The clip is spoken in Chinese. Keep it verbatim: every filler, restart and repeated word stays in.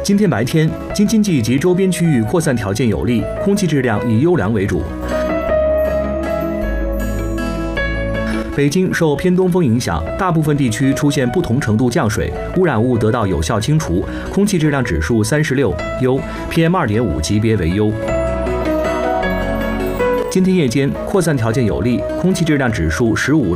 今天白天，京津冀及周边区域扩散条件有利，空气质量以优良为主。北京受偏东风影响，大部分地区出现不同程度降水，污染物得到有效清除，空气质量指数三十六，优 ，P M 二点五 级别为优。今天夜间扩散条件有利，空气质量指数十五。